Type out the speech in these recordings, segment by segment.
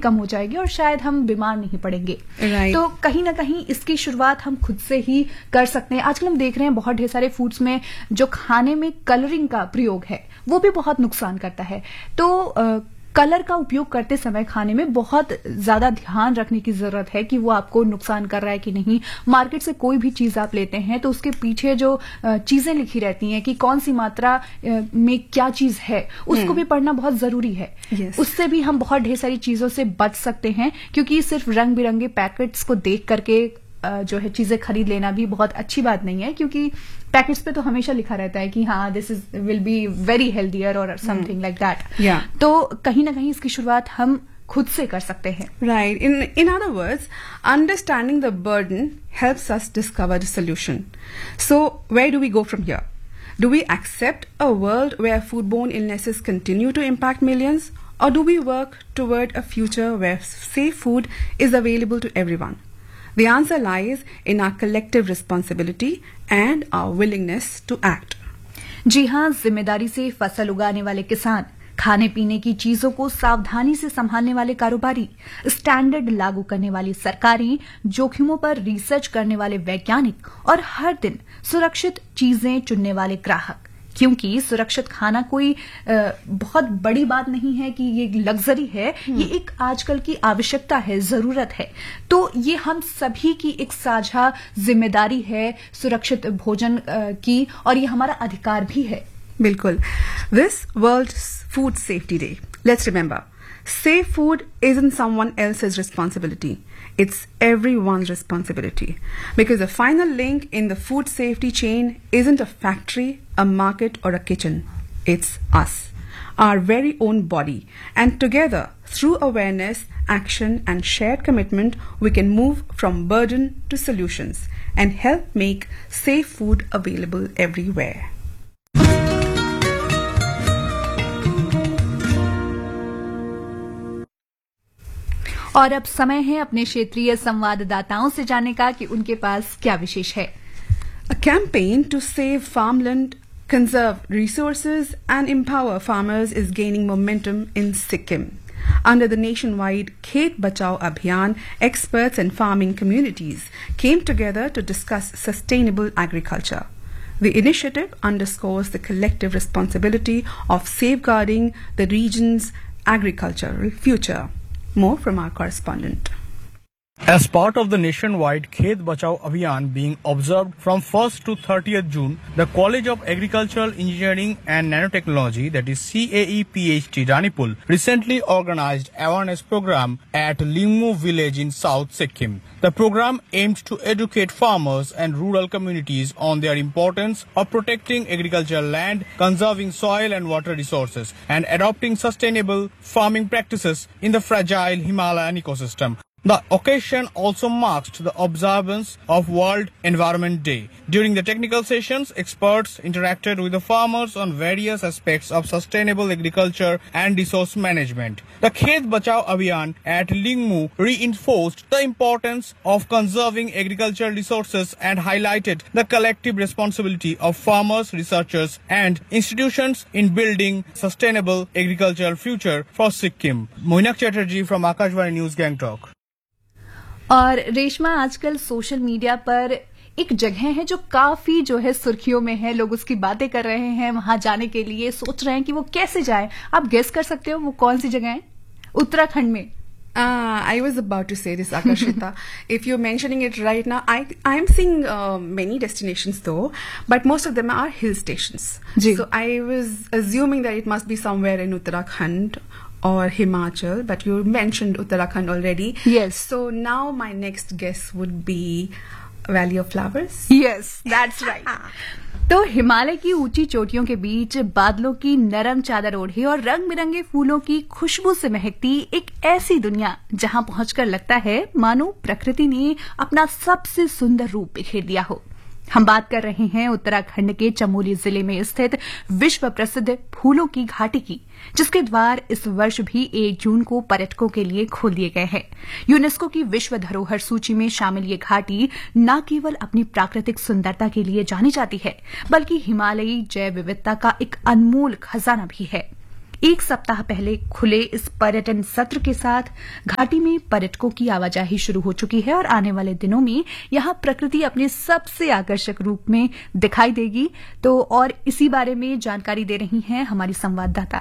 कम हो जाएगी और शायद हम बीमार नहीं पड़ेंगे। तो कहीं ना कहीं इसकी शुरुआत हम खुद से ही कर सकते हैं। आजकल हम देख रहे हैं बहुत ढेर सारे फूड्स में जो खाने में कलरिंग का प्रयोग है वो भी बहुत नुकसान करता है। तो कलर का उपयोग करते समय खाने में बहुत ज्यादा ध्यान रखने की जरूरत है कि वो आपको नुकसान कर रहा है कि नहीं। मार्केट से कोई भी चीज आप लेते हैं तो उसके पीछे जो चीजें लिखी रहती हैं कि कौन सी मात्रा में क्या चीज है, उसको भी पढ़ना बहुत जरूरी है। उससे भी हम बहुत ढेर सारी चीजों से बच सकते हैं, क्योंकि सिर्फ रंग बिरंगे पैकेट्स को देख करके जो है चीजें खरीद लेना भी बहुत अच्छी बात नहीं है, क्योंकि पैकेट्स पे तो हमेशा लिखा रहता है कि हाँ this is will be very healthier और समथिंग लाइक दैट। तो कहीं ना कहीं इसकी शुरुआत हम खुद से कर सकते हैं। Right. In other words, understanding the burden helps us discover the solution. So where do we go from here? Do we accept a world where foodborne illnesses continue to impact millions, or do we work toward a future where safe food is available to everyone? The answer lies in our collective responsibility and our willingness to act. जी हाँ, जिम्मेदारी से फसल उगाने वाले किसान, खाने पीने की चीजों को सावधानी से संभालने वाले कारोबारी, स्टैंडर्ड लागू करने वाली सरकारें, जोखिमों पर रिसर्च करने वाले वैज्ञानिक और हर दिन सुरक्षित चीजें चुनने वाले ग्राहक। क्योंकि सुरक्षित खाना कोई बहुत बड़ी बात नहीं है कि ये लग्जरी है, ये एक आजकल की आवश्यकता है, जरूरत है। तो ये हम सभी की एक साझा जिम्मेदारी है सुरक्षित भोजन की, और ये हमारा अधिकार भी है। बिल्कुल। This World Food Safety Day, let's remember, safe food isn't someone else's responsibility. It's everyone's responsibility. Because the final link in the food safety chain isn't a factory, a market, or a kitchen. It's us, our very own body. And together, through awareness, action, and shared commitment, we can move from burden to solutions and help make safe food available everywhere. और अब समय है अपने क्षेत्रीय संवाददाताओं से जानने का कि उनके पास क्या विशेष है। A campaign to save farmland, conserve resources, and empower farmers is gaining momentum in Sikkim. Under the nationwide Khet Bachao Abhiyan, experts and farming communities came together to discuss sustainable agriculture. The initiative underscores the collective responsibility of safeguarding the region's agricultural future. More from our correspondent. As part of the nationwide Khet Bachao Abhiyan being observed from 1st to 30th June, the College of Agricultural Engineering and Nanotechnology, that is CAE PhD Ranipul, recently organized awareness program at Lingmu village in South Sikkim. The program aimed to educate farmers and rural communities on their importance of protecting agricultural land, conserving soil and water resources, and adopting sustainable farming practices in the fragile Himalayan ecosystem. The occasion also marked the observance of World Environment Day. During the technical sessions, experts interacted with the farmers on various aspects of sustainable agriculture and resource management. The Khet Bachao Abhiyan at Lingmu reinforced the importance of conserving agricultural resources and highlighted the collective responsibility of farmers, researchers, and institutions in building sustainable agricultural future for Sikkim. Moinak Chatterjee from Akashvani News, Gangtok. और रेशमा, आजकल social media पर एक जगह है जो काफी जो है सुर्खियों में है, लोग उसकी बातें कर रहे हैं, वहां जाने के लिए सोच रहे हैं कि वो कैसे जाए। आप गेस कर सकते हो वो कौन सी जगह है? उत्तराखंड में। I was about to say this, Akashita. If you're mentioning it right now, I'm seeing many destinations though, but most of them are hill stations. So I was assuming that it must be somewhere in Uttarakhand or Himachal, but you mentioned Uttarakhand already. Yes. So now my next guess would be Valley of Flowers. Yes, that's right. तो हिमालय की ऊंची चोटियों के बीच बादलों की नरम चादर ओढ़े और रंग बिरंगे फूलों की खुशबू से महकती एक ऐसी दुनिया जहां पहुंचकर लगता है मानो प्रकृति ने अपना सबसे सुंदर रूप बिखेर दिया हो। हम बात कर रहे हैं उत्तराखंड के चमोली जिले में स्थित विश्व प्रसिद्ध फूलों की घाटी की, जिसके द्वार इस वर्ष भी 1 जून को पर्यटकों के लिए खोल दिए गए हैं। यूनेस्को की विश्व धरोहर सूची में शामिल ये घाटी न केवल अपनी प्राकृतिक सुंदरता के लिए जानी जाती है, बल्कि हिमालयी जैव विविधता का एक अनमोल खजाना भी है। एक सप्ताह पहले खुले इस पर्यटन सत्र के साथ घाटी में पर्यटकों की आवाजाही शुरू हो चुकी है और आने वाले दिनों में यहां प्रकृति अपने सबसे आकर्षक रूप में दिखाई देगी। तो और इसी बारे में जानकारी दे रही हैं हमारी संवाददाता।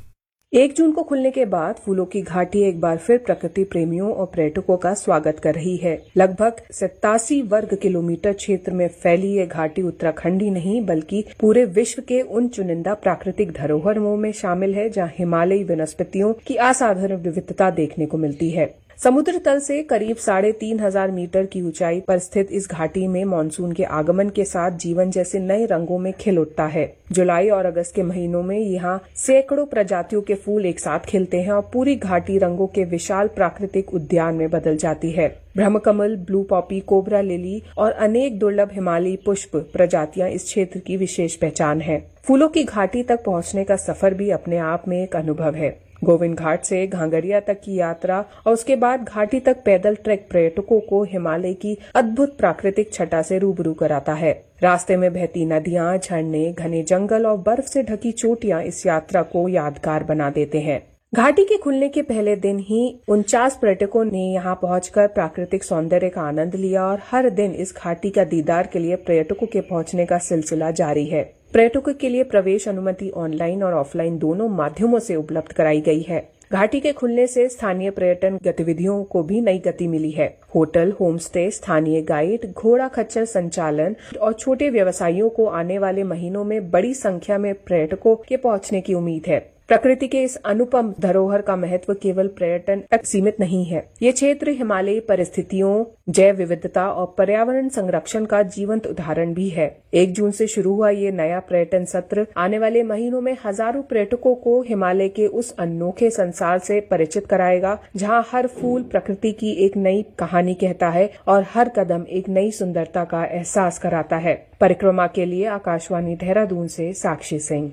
1 जून को खुलने के बाद फूलों की घाटी एक बार फिर प्रकृति प्रेमियों और पर्यटकों का स्वागत कर रही है। लगभग 87 वर्ग किलोमीटर क्षेत्र में फैली ये घाटी उत्तराखंड ही नहीं बल्कि पूरे विश्व के उन चुनिंदा प्राकृतिक धरोहरों में शामिल है जहां हिमालयी वनस्पतियों की असाधारण विविधता देखने को मिलती है। समुद्र तल से करीब 3,500 मीटर की ऊंचाई पर स्थित इस घाटी में मानसून के आगमन के साथ जीवन जैसे नए रंगों में खिल उठता है। जुलाई और अगस्त के महीनों में यहाँ सैकड़ों प्रजातियों के फूल एक साथ खिलते हैं और पूरी घाटी रंगों के विशाल प्राकृतिक उद्यान में बदल जाती है। Brahmakamal, blue Poppy, cobra lily और अनेक दुर्लभ हिमालयी पुष्प प्रजातियां इस क्षेत्र की विशेष पहचान है। फूलों की घाटी तक पहुंचने का सफर भी अपने आप में एक अनुभव है। गोविंद घाट से घांगरिया तक की यात्रा और उसके बाद घाटी तक पैदल ट्रैक पर्यटकों को हिमालय की अद्भुत प्राकृतिक छटा से रूबरू कराता है। रास्ते में बहती नदियां, झरने, घने जंगल और बर्फ से ढकी चोटियां इस यात्रा को यादगार बना देते हैं। घाटी के खुलने के पहले दिन ही 49 पर्यटकों ने यहां पहुंचकर प्राकृतिक सौंदर्य का आनंद लिया और हर दिन इस घाटी का दीदार के लिए पर्यटकों के पहुंचने का सिलसिला जारी है। पर्यटकों के लिए प्रवेश अनुमति ऑनलाइन और ऑफलाइन दोनों माध्यमों से उपलब्ध कराई गई है। घाटी के खुलने से स्थानीय पर्यटन गतिविधियों को भी नई गति मिली है। होटल, होम स्टे, स्थानीय गाइड, घोड़ा खच्चर संचालन और छोटे व्यवसायियों को आने वाले महीनों में बड़ी संख्या में पर्यटकों के पहुंचने की उम्मीद है। प्रकृति के इस अनुपम धरोहर का महत्व केवल पर्यटन तक सीमित नहीं है। ये क्षेत्र हिमालयी परिस्थितियों, जैव विविधता और पर्यावरण संरक्षण का जीवंत उदाहरण भी है। 1 जून से शुरू हुआ ये नया पर्यटन सत्र आने वाले महीनों में हजारों पर्यटकों को हिमालय के उस अनोखे संसार से परिचित कराएगा जहां हर फूल प्रकृति की एक नई कहानी कहता है और हर कदम एक नई सुंदरता का एहसास कराता है। परिक्रमा के लिए आकाशवाणी देहरादून से साक्षी Singh.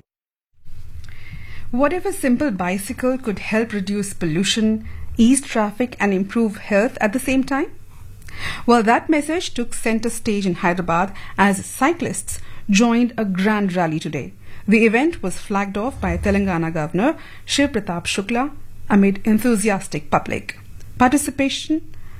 What if a simple bicycle could help reduce pollution, ease traffic and improve health at the same time? Well, that message took center stage in Hyderabad as cyclists joined a grand rally today. The event was flagged off by Telangana Governor Shiv Pratap Shukla amid enthusiastic public participation.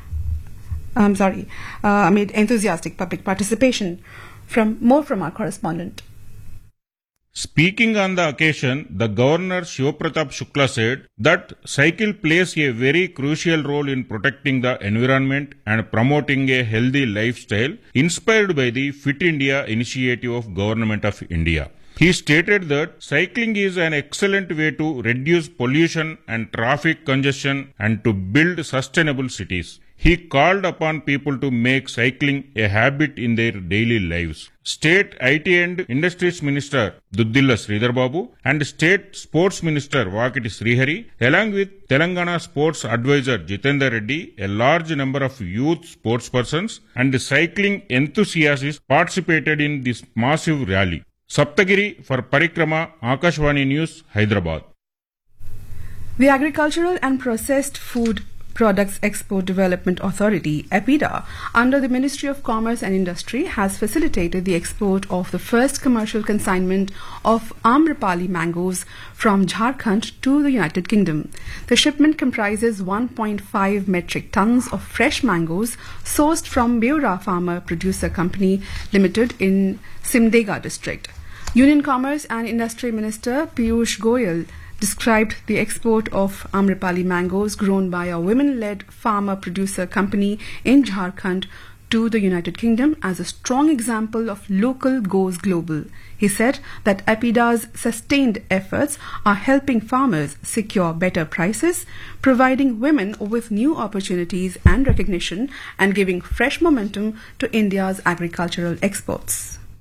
Amid enthusiastic public participation. More from our correspondent. Speaking on the occasion, the Governor Shiv Pratap Shukla said that cycle plays a very crucial role in protecting the environment and promoting a healthy lifestyle inspired by the Fit India initiative of Government of India. He stated that cycling is an excellent way to reduce pollution and traffic congestion and to build sustainable cities. He called upon people to make cycling a habit in their daily lives. State IT and Industries Minister Duddilla Sridhar Babu and State Sports Minister Vakiti Srihari, along with Telangana Sports Advisor Jitendra Reddy, a large number of youth sportspersons and cycling enthusiasts participated in this massive rally. Saptagiri for Parikrama, Akashvani News, Hyderabad. The Agricultural and Processed Food Products Export Development Authority, APIDA, under the Ministry of Commerce and Industry, has facilitated the export of the first commercial consignment of Amrapali mangoes from Jharkhand to the United Kingdom. The shipment comprises 1.5 metric tons of fresh mangoes sourced from Beura Farmer Producer Company Limited in Simdega district. Union Commerce and Industry Minister Piyush Goyal described the export of Amrapali mangoes grown by a women-led farmer-producer company in Jharkhand to the United Kingdom as a strong example of local goes global. He said that APIDA's sustained efforts are helping farmers secure better prices, providing women with new opportunities and recognition, and giving fresh momentum to India's agricultural exports.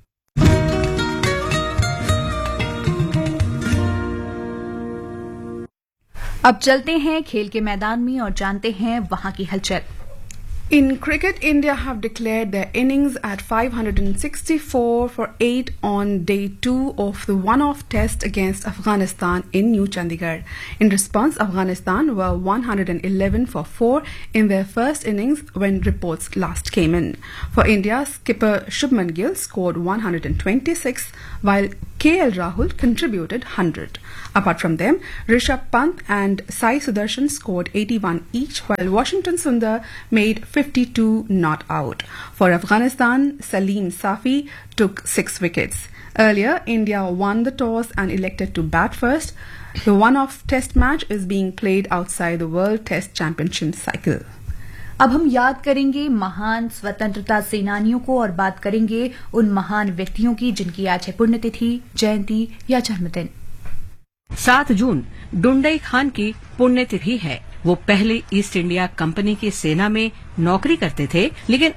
अब चलते हैं खेल के मैदान में और जानते हैं वहां की हलचल। In cricket, India have declared their innings at 564 for 8 on day 2 of the one-off test against Afghanistan in New Chandigarh. In response, Afghanistan were 111 for 4 in their first innings when reports last came in. For India, skipper Shubman Gill scored 126, while KL Rahul contributed 100. Apart from them, Rishabh Pant and Sai Sudarshan scored 81 each, while Washington Sundar made 52 not out. For Afghanistan, Salim Safi took 6 wickets. Earlier, India won the toss and elected to bat first. The one-off test match is being played outside the World Test Championship cycle. अब हम याद करेंगे महान स्वतंत्रता सेनानियों को और बात करेंगे उन महान व्यक्तियों की जिनकी आज है पुण्यतिथि, जयंती या जन्मदिन। 7 जून डुंडई खान की पुण्यतिथि है। वो पहले ईस्ट इंडिया कंपनी की सेना में नौकरी करते थे, लेकिन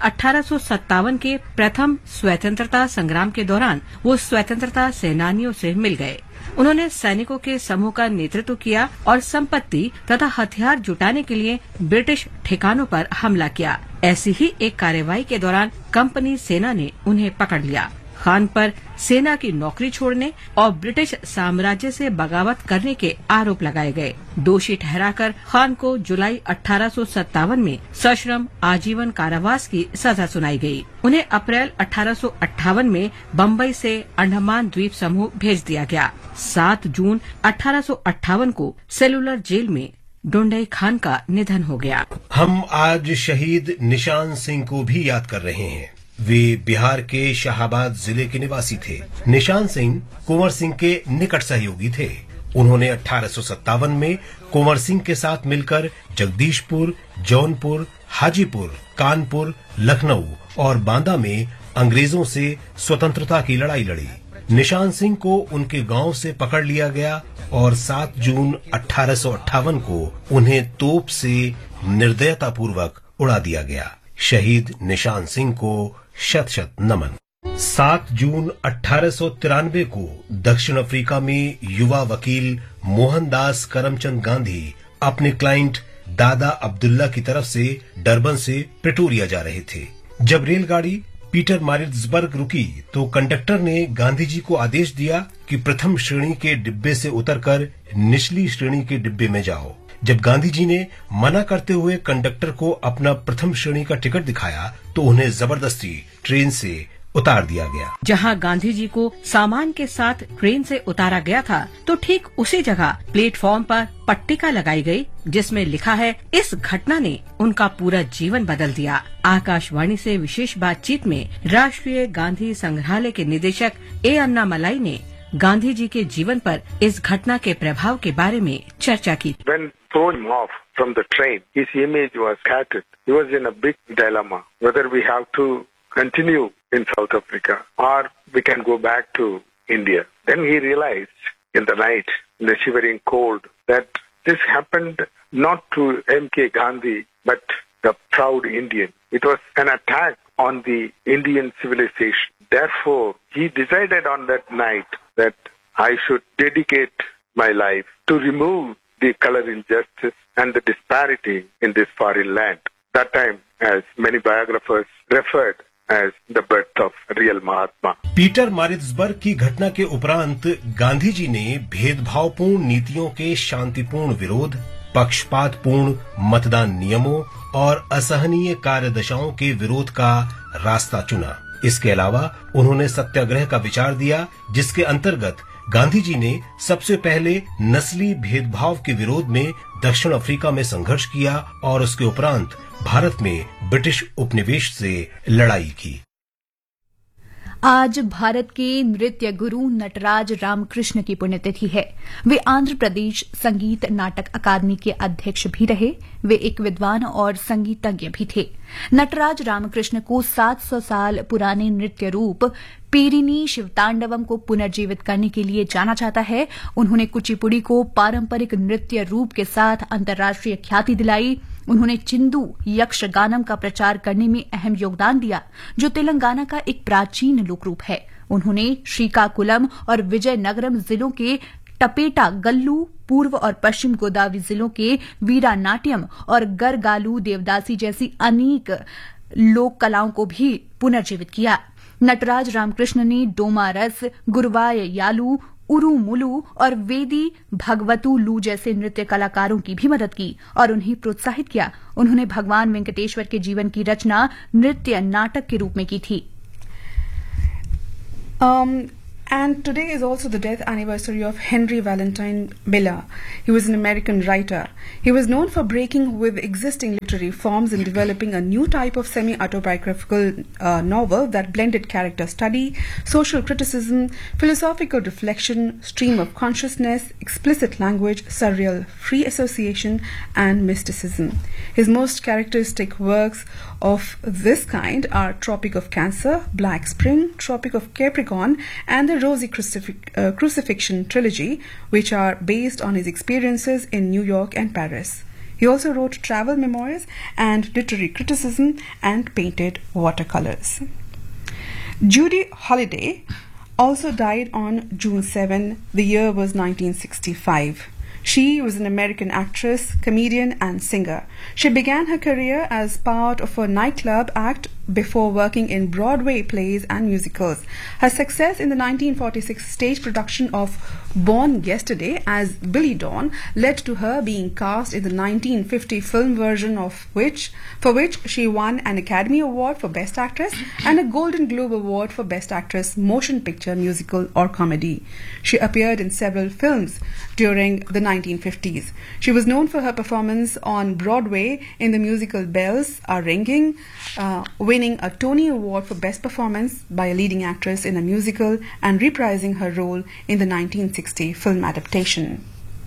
1857 के प्रथम स्वतंत्रता संग्राम के दौरान वो स्वतंत्रता सेनानियों से मिल गए। उन्होंने सैनिकों के समूह का नेतृत्व किया और संपत्ति तथा हथियार जुटाने के लिए ब्रिटिश ठिकानों पर हमला किया। ऐसी ही एक कार्रवाई के दौरान कंपनी सेना ने उन्हें पकड़ लिया। खान पर सेना की नौकरी छोड़ने और ब्रिटिश साम्राज्य से बगावत करने के आरोप लगाए गए। दोषी ठहराकर खान को जुलाई 1857 में सश्रम आजीवन कारावास की सजा सुनाई गई। उन्हें अप्रैल 1858 में बम्बई से अंडमान द्वीप समूह भेज दिया गया। 7 जून 1858 को सेलुलर जेल में डुंडई खान का निधन हो गया। हम आज शहीद निशान सिंह को भी याद कर रहे हैं। वे बिहार के शाहाबाद जिले के निवासी थे। निशान सिंह कुंवर सिंह के निकट सहयोगी थे। उन्होंने 1857 में कुंवर सिंह के साथ मिलकर जगदीशपुर, जौनपुर, हाजीपुर, कानपुर, लखनऊ और बांदा में अंग्रेजों से स्वतंत्रता की लड़ाई लड़ी। निशान सिंह को उनके गांव से पकड़ लिया गया और 7 जून 1858 को उन्हें तोप से निर्दयतापूर्वक उड़ा दिया गया। शहीद निशान सिंह को शत शत नमन। 7 जून 1893 को दक्षिण अफ्रीका में युवा वकील मोहनदास करमचंद गांधी अपने क्लाइंट दादा अब्दुल्ला की तरफ से डरबन से प्रिटोरिया जा रहे थे। जब रेलगाड़ी पीटर मारिट्सबर्ग रुकी तो कंडक्टर ने गांधी जी को आदेश दिया कि प्रथम श्रेणी के डिब्बे से उतरकर निचली श्रेणी के डिब्बे में जाओ। जब गांधी जी ने मना करते हुए कंडक्टर को अपना प्रथम श्रेणी का टिकट दिखाया तो उन्हें जबरदस्ती ट्रेन से उतार दिया गया। जहां गांधी जी को सामान के साथ ट्रेन से उतारा गया था तो ठीक उसी जगह प्लेटफॉर्म पर पट्टिका लगाई गई जिसमें लिखा है, इस घटना ने उनका पूरा जीवन बदल दिया। आकाशवाणी से विशेष बातचीत में राष्ट्रीय गांधी संग्रहालय के निदेशक ए अन्नामलाई ने गांधी जी के जीवन पर इस घटना के प्रभाव के बारे में चर्चा की। When thrown off from the train, his image was scattered. He was in a big dilemma whether we have to continue in South Africa or we can go back to India. Then he realized in the night, in the shivering cold, that this happened not to M.K. Gandhi but the proud Indian. It was an attack on the Indian civilization. Therefore, he decided on that night that I should dedicate my life to remove the color injustice and the disparity in this foreign land. That time, as many biographers referred as the birth of real Mahatma. Peter Maritzburg की घटना के उपरांत गांधी जी ने भेदभावपूर्ण नीतियों के शांतिपूर्ण विरोध, पक्षपातपूर्ण मतदान नियमों और असहनीय कार्यदशाओं के विरोध का रास्ता चुना। इसके अलावा उन्होंने सत्याग्रह का विचार दिया, जिसके अंतर्गत गांधी जी ने सबसे पहले नस्ली भेदभाव के विरोध में दक्षिण अफ्रीका में संघर्ष किया और उसके उपरांत भारत में ब्रिटिश उपनिवेश से लड़ाई की। आज भारत के नृत्य गुरु नटराज रामकृष्ण की पुण्यतिथि है। वे आंध्र प्रदेश संगीत नाटक अकादमी के अध्यक्ष भी रहे। वे एक विद्वान और संगीतज्ञ भी थे। नटराज रामकृष्ण को 700 साल पुराने नृत्य रूप पेरिनी शिवतांडवम को पुनर्जीवित करने के लिए जाना जाता है। उन्होंने कुचिपुड़ी को पारंपरिक नृत्य रूप के साथ अंतर्राष्ट्रीय ख्याति दिलाई। उन्होंने चिंदू यक्षगानम का प्रचार करने में अहम योगदान दिया, जो तेलंगाना का एक प्राचीन लोक रूप है। उन्होंने श्रीकाकुलम और विजयनगरम जिलों के टपेटा गल्लू, पूर्व और पश्चिम गोदावरी जिलों के वीरानाट्यम और गरगालू देवदासी जैसी अनेक लोक कलाओं को भी पुनर्जीवित किया। नटराज रामकृष्ण ने डोमा रस, गुरवाय यालू, उरुमुलू और वेदी भगवतू लू जैसे नृत्य कलाकारों की भी मदद की और उन्हें प्रोत्साहित किया। उन्होंने भगवान वेंकटेश्वर के जीवन की रचना नृत्य नाटक के रूप में की थी। And today is also the death anniversary of Henry Valentine Miller. He was an American writer. He was known for breaking with existing literary forms and developing a new type of semi-autobiographical novel that blended character study, social criticism, philosophical reflection, stream of consciousness, explicit language, surreal free association, and mysticism. His most characteristic works of this kind are Tropic of Cancer, Black Spring, Tropic of Capricorn, and the Rosy Crucifixion trilogy, which are based on his experiences in New York and Paris. He also wrote travel memoirs and literary criticism and painted watercolors. Judy Holliday also died on June 7. The year was 1965. She was an American actress, comedian, and singer. She began her career as part of a nightclub act before working in Broadway plays and musicals. Her success in the 1946 stage production of Born Yesterday as Billy Dawn led to her being cast in the 1950 film version for which she won an Academy Award for Best Actress and a Golden Globe Award for Best Actress Motion Picture, Musical, or Comedy. She appeared in several films during the 1950s. She was known for her performance on Broadway in the musical Bells Are Ringing, winning a Tony Award for Best Performance by a leading actress in a musical and reprising her role in the 1960 film adaptation.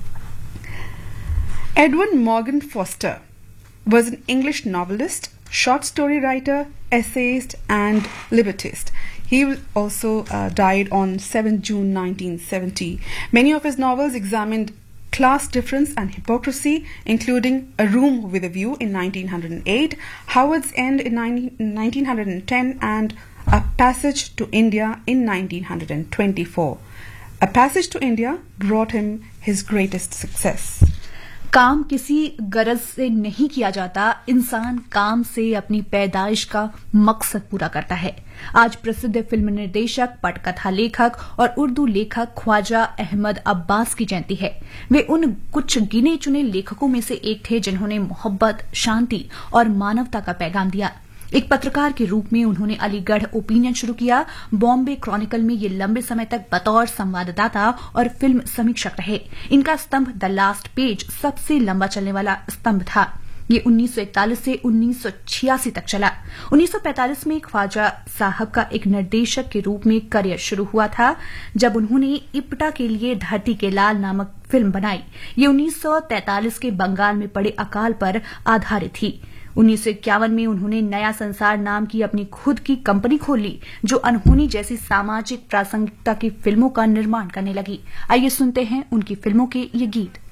Edwin Morgan Foster was an English novelist, short story writer, essayist, and librettist. He also died on 7 June 1970. Many of his novels examined class difference and hypocrisy, including A Room with a View in 1908, Howard's End in 1910, and A Passage to India in 1924. A Passage to India brought him his greatest success. काम किसी गरज से नहीं किया जाता, इंसान काम से अपनी पैदाइश का मकसद पूरा करता है। आज प्रसिद्ध फिल्म निर्देशक, पटकथा लेखक और उर्दू लेखक ख्वाजा अहमद अब्बास की जयंती है। वे उन कुछ गिने चुने लेखकों में से एक थे जिन्होंने मोहब्बत, शांति और मानवता का पैगाम दिया। एक पत्रकार के रूप में उन्होंने अलीगढ़ ओपिनियन शुरू किया। बॉम्बे क्रॉनिकल में ये लंबे समय तक बतौर संवाददाता और फिल्म समीक्षक रहे। इनका स्तंभ द लास्ट पेज सबसे लंबा चलने वाला स्तंभ था। ये 1941 से 1986 तक चला। 1945 में ख्वाजा साहब का एक निर्देशक के रूप में करियर शुरू हुआ था, जब उन्होंने इप्टा के लिए धरती के लाल नामक फिल्म बनाई। ये 1943 के बंगाल में पड़े अकाल पर आधारित थी। 1951 में उन्होंने नया संसार नाम की अपनी खुद की कंपनी खोल ली, जो अनहोनी जैसी सामाजिक प्रासंगिकता की फिल्मों का निर्माण करने लगी। आइए सुनते हैं उनकी फिल्मों के ये गीत।